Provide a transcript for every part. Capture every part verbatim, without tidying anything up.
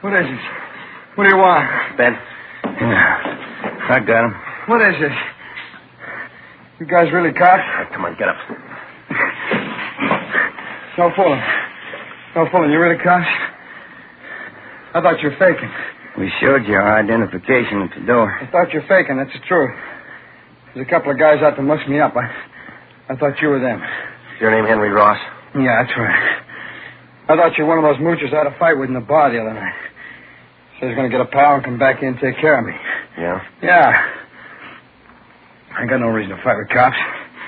What is it? What do you want? Ben. Yeah. I got him. What is it? You guys really cops? Right, come on, get up. No fooling. No fooling. You really cops? I thought you were faking. We showed you our identification at the door. I thought you were faking. That's the truth. There's a couple of guys out to muss me up. I, I thought you were them. Is your name Henry Ross? Yeah, that's right. I thought you were one of those moochers I had a fight with in the bar the other night. Said he's going to get a pal and come back in and take care of me. Yeah? Yeah. I got no reason to fight with cops.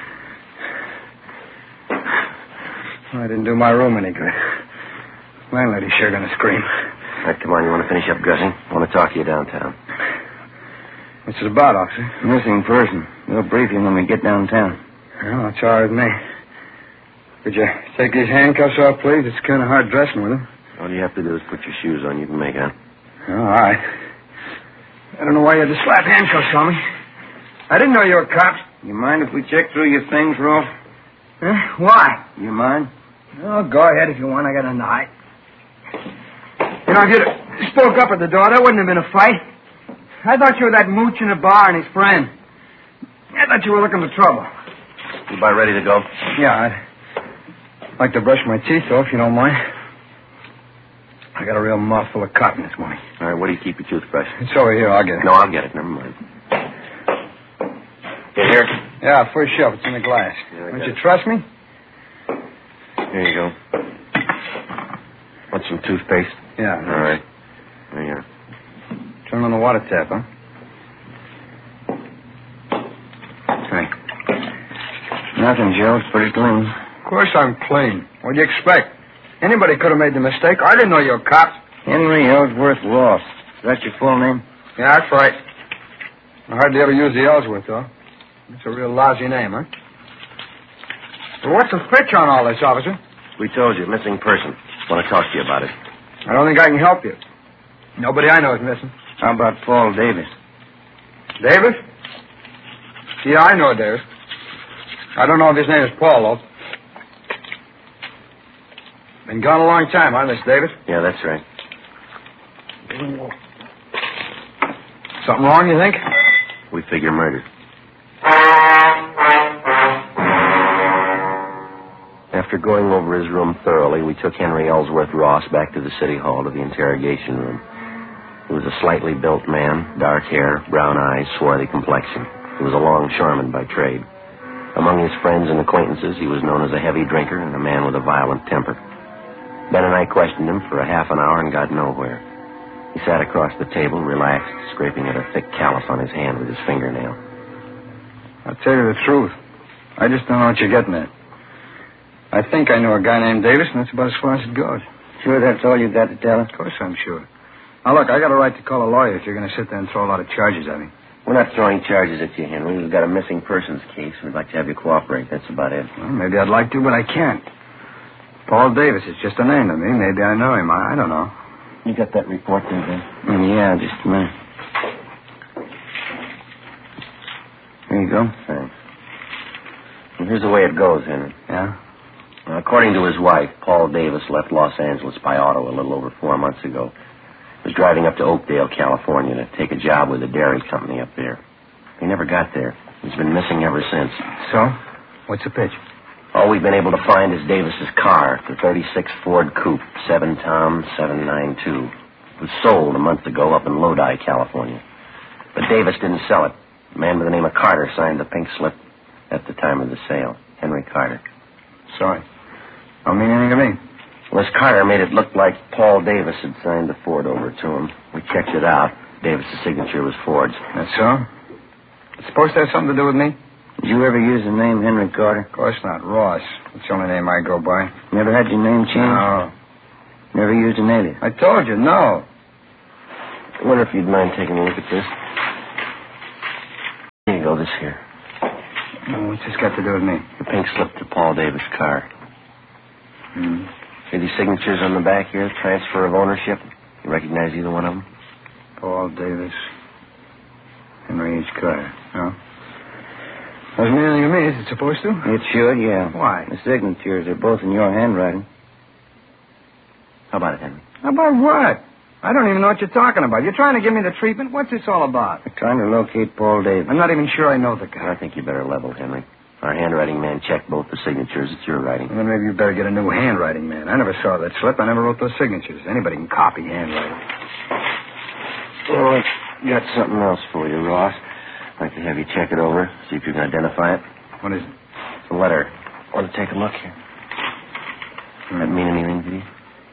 Well, I didn't do my room any good. Landlady's sure going to scream. All right, come on. You want to finish up dressing? I want to talk to you downtown. What's it about, officer? Missing person. We'll brief you when we get downtown. Well, that's all right with me. Could you take these handcuffs off, please? It's kind of hard dressing with them. All you have to do is put your shoes on. You can make out. Oh, all right. I don't know why you had to slap handcuffs on me. I didn't know you were cops. You mind if we check through your things, Rolf? Huh? Why? You mind? Oh, go ahead if you want. I got nothing to hide. You know, if you spoke up at the door, there wouldn't have been a fight. I thought you were that mooch in the bar and his friend. I thought you were looking for trouble. You about ready to go? Yeah, I'd like to brush my teeth, though, if you don't mind. I got a real mouthful of cotton this morning. All right, where do you keep your toothbrush? It's over here. I'll get it. No, I'll get it. Never mind. Get here? Yeah, first shelf. It's in the glass. Yeah, Don't you it. trust me? Here you go. Want some toothpaste? Yeah. All right. There you are. Turn on the water tap, huh? Hey. Nothing, Joe. It's pretty clean. Of course I'm clean. What do you expect? Anybody could have made the mistake. I didn't know you were cops. Henry Ellsworth Ross. Is that your full name? Yeah, that's right. I hardly ever use the Ellsworth, though. It's a real lousy name, huh? Well, what's the fetch on all this, officer? We told you, missing person. Want to talk to you about it. I don't think I can help you. Nobody I know is missing. How about Paul Davis? Davis? Yeah, I know Davis. I don't know if his name is Paul, though. Been gone a long time, huh, Miss Davis? Yeah, that's right. Something wrong, you think? We figure murder. After going over his room thoroughly, we took Henry Ellsworth Ross back to the city hall to the interrogation room. He was a slightly built man, dark hair, brown eyes, swarthy complexion. He was a longshoreman by trade. Among his friends and acquaintances, he was known as a heavy drinker and a man with a violent temper. Ben and I questioned him for a half an hour and got nowhere. He sat across the table, relaxed, scraping at a thick callus on his hand with his fingernail. I'll tell you the truth. I just don't know what you're getting at. I think I know a guy named Davis, and that's about as far as it goes. Sure that's all you've got to tell us? Of course I'm sure. Now, look, I got a right to call a lawyer if you're going to sit there and throw a lot of charges at me. We're not throwing charges at you, Henry. We've got a missing persons case. We'd like to have you cooperate. That's about it. Well, maybe I'd like to, but I can't. Paul Davis is just a name to me. Maybe I know him. I, I don't know. You got that report there, Ben? Mm, yeah, just a minute. Here you go. Thanks. Well, here's the way it goes, Henry. Yeah? Well, according to his wife, Paul Davis left Los Angeles by auto a little over four months ago. He was driving up to Oakdale, California to take a job with a dairy company up there. He never got there. He's been missing ever since. So? What's the pitch? All we've been able to find is Davis's car, the thirty-six Ford Coupe, seven Tom seven nine two. It was sold a month ago up in Lodi, California. But Davis didn't sell it. A man by the name of Carter signed the pink slip at the time of the sale. Henry Carter. Sorry. Don't mean anything to me. Well, this Carter made it look like Paul Davis had signed the Ford over to him. We checked it out. Davis's signature was Ford's. That's so? It's supposed to have something to do with me? Did you ever use the name Henry Carter? Of course not. Ross. That's the only name I go by. Never had your name changed? No. Never used an alias? I told you, no. I wonder if you'd mind taking a look at this. Here you go, this here. Oh, what's this got to do with me? The pink slip to Paul Davis' car. Hmm. See these signatures on the back here? Transfer of ownership. You recognize either one of them? Paul Davis. Henry H. Carter. No? Doesn't mean anything to me. Is it supposed to? It should, yeah. Why? The signatures are both in your handwriting. How about it, Henry? How about what? I don't even know what you're talking about. You're trying to give me the treatment? What's this all about? We're trying to locate Paul Davis. I'm not even sure I know the guy. I think you better level, Henry. Our handwriting man checked both the signatures. It's your writing. Well, then maybe you better get a new handwriting man. I never saw that slip. I never wrote those signatures. Anybody can copy handwriting. Well, I got something else for you, Ross. I'd like to have you check it over, see if you can identify it. What is it? It's a letter. Want to take a look here? Does that mean anything to you?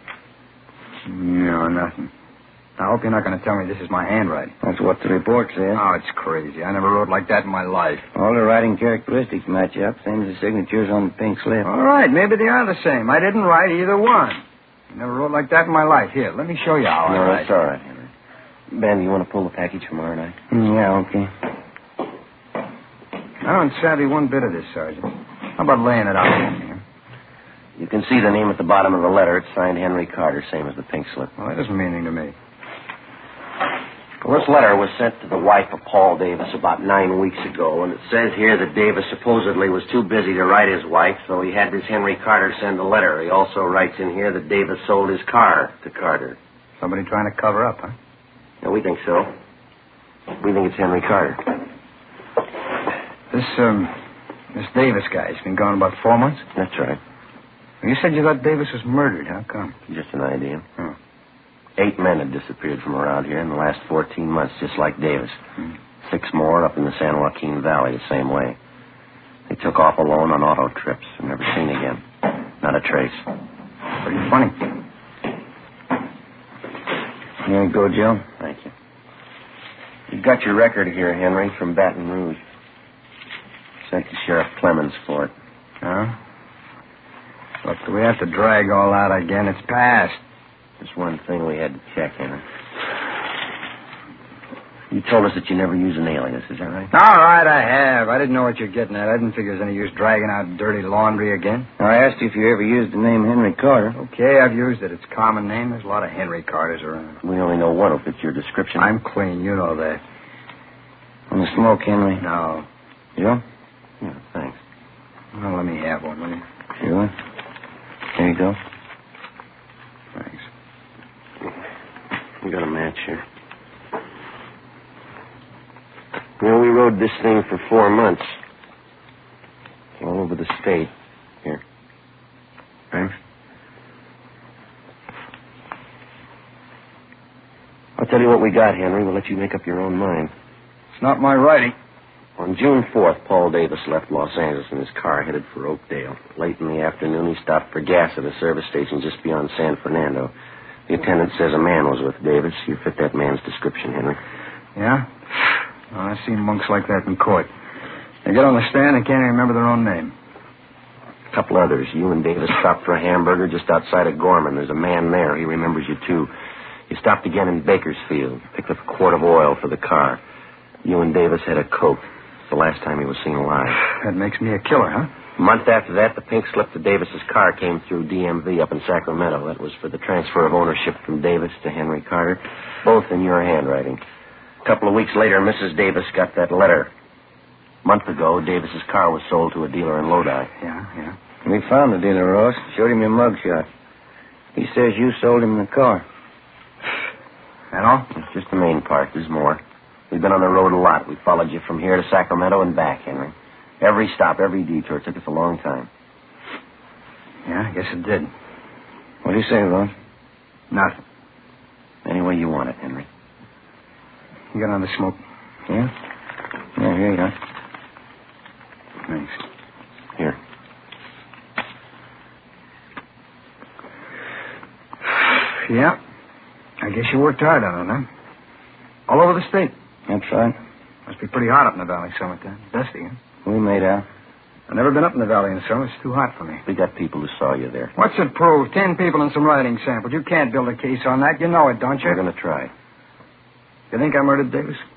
No, nothing. I hope you're not going to tell me this is my handwriting. That's what the report says. Oh, it's crazy. I never wrote like that in my life. All the writing characteristics match up, same as the signatures on the pink slip. All right, maybe they are the same. I didn't write either one. I never wrote like that in my life. Here, let me show you how No, I write. that's all right, Henry. Ben, you want to pull the package tomorrow night? Mm, yeah, okay. I don't savvy one bit of this, Sergeant. How about laying it out for me? Huh? You can see the name at the bottom of the letter. It's signed Henry Carter, same as the pink slip. Well, that doesn't mean anything to me. Well, this letter was sent to the wife of Paul Davis about nine weeks ago, and it says here that Davis supposedly was too busy to write his wife, so he had this Henry Carter send a letter. He also writes in here that Davis sold his car to Carter. Somebody trying to cover up, huh? Yeah, we think so. We think it's Henry Carter. This, um, this Davis guy's been gone about four months? That's right. You said you thought Davis was murdered. How come? Just an idea. Hmm. Eight men had disappeared from around here in the last fourteen months, just like Davis. Hmm. Six more up in the San Joaquin Valley the same way. They took off alone on auto trips and never seen again. Not a trace. Pretty funny. Here you go, Joe. Thank you. You've got your record here, Henry, from Baton Rouge. Sent to Sheriff Clemens for it. Huh? Look, do we have to drag all out again? It's past. Just one thing we had to check, Henry. You told us that you never use an alias, is that right? All right, I have. I didn't know what you're getting at. I didn't figure there's any use dragging out dirty laundry again. I asked you if you ever used the name Henry Carter. Okay, I've used it. It's a common name. There's a lot of Henry Carters around. We only know one who fits your description. I'm clean. You know that. On the smoke, Henry. No. Joe? Yeah, thanks. Well, let me have one, will you? Sure. Here you go. Thanks. We got a match here. You know, we rode this thing for four months. All over the state. Here. Thanks. I'll tell you what we got, Henry. We'll let you make up your own mind. It's not my writing. On June fourth, Paul Davis left Los Angeles in his car headed for Oakdale. Late in the afternoon, he stopped for gas at a service station just beyond San Fernando. The attendant says a man was with Davis. You fit that man's description, Henry. Yeah? Oh, I've seen monks like that in court. They get on the stand and can't even remember their own name. A couple others. You and Davis stopped for a hamburger just outside of Gorman. There's a man there. He remembers you, too. You stopped again in Bakersfield. Picked up a quart of oil for the car. You and Davis had a Coke. It's the last time he was seen alive. That makes me a killer, huh? A month after that, the pink slip to Davis's car came through D M V up in Sacramento. That was for the transfer of ownership from Davis to Henry Carter, both in your handwriting. A couple of weeks later, Missus Davis got that letter. A month ago, Davis's car was sold to a dealer in Lodi. Yeah, yeah. We found the dealer, Ross. Showed him your mugshot. He says you sold him the car. That all? It's just the main part. There's more. We've been on the road a lot. We followed you from here to Sacramento and back, Henry. Every stop, every detour. It took us a long time. Yeah, I guess it did. What do you say, Ross? Nothing. Any way you want it, Henry. You got another smoke? Yeah? Yeah, here you are. Thanks. Here. Yeah. I guess you worked hard on it, huh? All over the state. That's right. Must be pretty hot up in the valley summertime. Dusty, huh? We made out. I've never been up in the valley in the summer. It's too hot for me. We got people who saw you there. What's it prove? Ten people and some writing samples. You can't build a case on that. You know it, don't you? We're going to try. You think I murdered Davis?